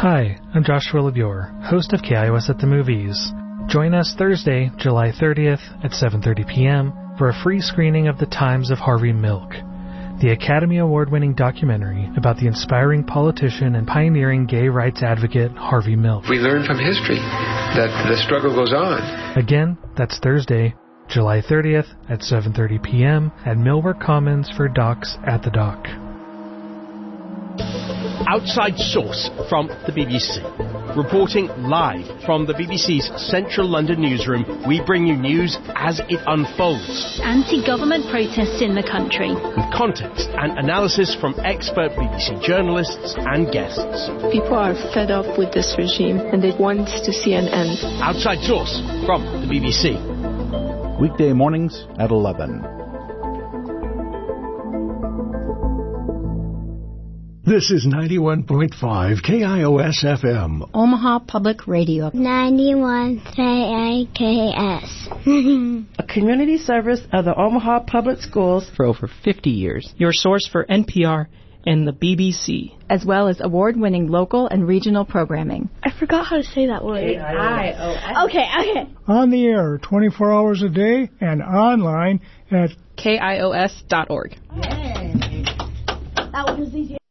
Hi, I'm Joshua LeBure, host of KIOS at the Movies. Join us Thursday, July 30th at 7:30 p.m. for a free screening of The Times of Harvey Milk, the Academy Award-winning documentary about the inspiring politician and pioneering gay rights advocate Harvey Milk. We learn from history that the struggle goes on. Again, that's Thursday, July 30th at 7:30 p.m. at Millwork Commons for Docs at the Dock. Outside Source from the BBC. Reporting live from the BBC's Central London newsroom, we bring you news as it unfolds. Anti-government protests in the country. With context and analysis from expert BBC journalists and guests. People are fed up with this regime and they want to see an end. Outside Source from the BBC. Weekday mornings at 11. This is 91.5 KIOS FM. Omaha Public Radio. 91 KIKS. A community service of the Omaha Public Schools for over 50 years. Your source for NPR and the BBC. As well as award-winning local and regional programming. I forgot how to say that word. KIOS. Okay. On the air 24 hours a day and online at KIOS.org. Yay. That was easy.